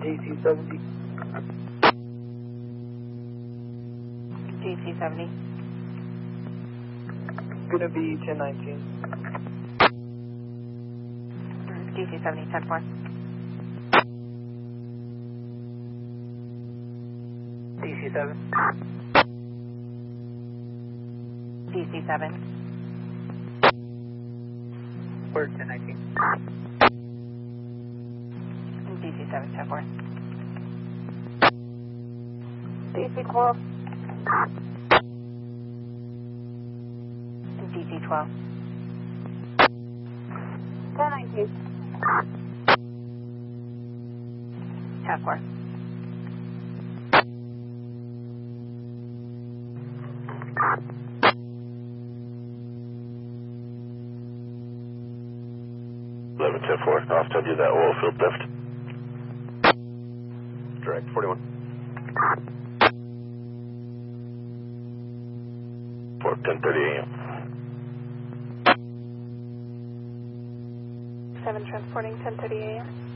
DC-70. DC-70. Gonna be 1019. DC-70, 10-4. DC-7. DC-7. Word 1019. DC-7, 10-4. DC-12. DC-12. 1019. 10-4. Eleven 10-4. I'll send you that oil field theft. Direct 41. 10:30 a.m. 7 transporting 10:30 a.m.